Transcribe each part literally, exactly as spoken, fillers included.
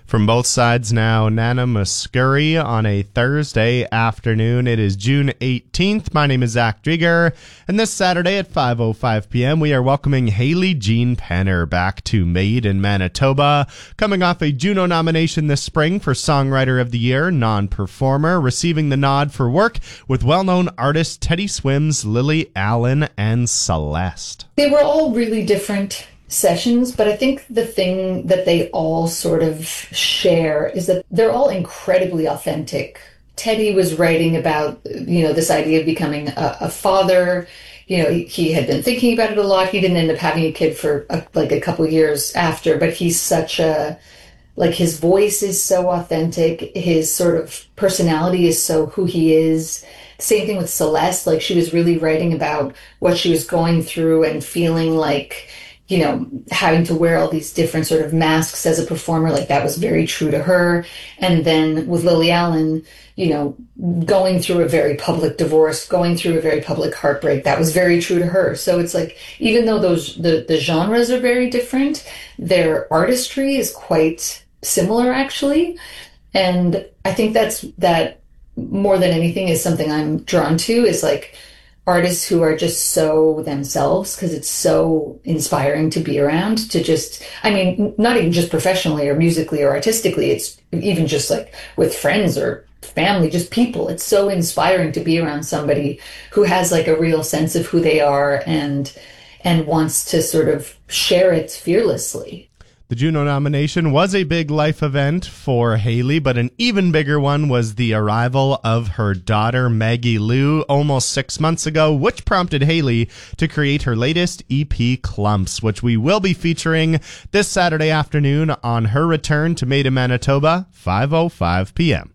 From both sides now, Nana Muscuri on a Thursday afternoon. It is June eighteenth. My name is Zach Drieger, and this Saturday at five oh five p.m. we are welcoming Hayley Jean Penner back to Made in Manitoba, coming off a Juno nomination this spring for Songwriter of the Year, non-performer, receiving the nod for work with well-known artists Teddy Swims, Lily Allen, and Celeste. They were all really different sessions, but I think the thing that they all sort of share is that they're all incredibly authentic. Teddy was writing about, you know, this idea of becoming a, a father. You know, he, he had been thinking about it a lot. He didn't end up having a kid for a, like a couple years after, but he's such a, like his voice is so authentic. His sort of personality is so who he is. Same thing with Celeste. Like, she was really writing about what she was going through and feeling like, you know, having to wear all these different sort of masks as a performer, like that was very true to her. And then with Lily Allen, you know, going through a very public divorce, going through a very public heartbreak, that was very true to her. So it's like, even though those, the, the genres are very different, their artistry is quite similar, actually. And I think that's, that more than anything is something I'm drawn to, is like, artists who are just so themselves, because it's so inspiring to be around, to just, I mean, not even just professionally or musically or artistically, it's even just like with friends or family, just people. It's so inspiring to be around somebody who has like a real sense of who they are and and wants to sort of share it fearlessly. The Juno nomination was a big life event for Hayley, but an even bigger one was the arrival of her daughter, Maggie Lou, almost six months ago, which prompted Hayley to create her latest E P, Clumps, which we will be featuring this Saturday afternoon on her return to Made in Manitoba, five oh five p.m.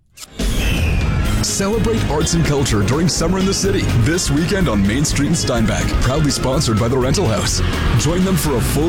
Celebrate arts and culture during summer in the city. This weekend on Main Street in Steinbach. Proudly sponsored by The Rental House. Join them for a full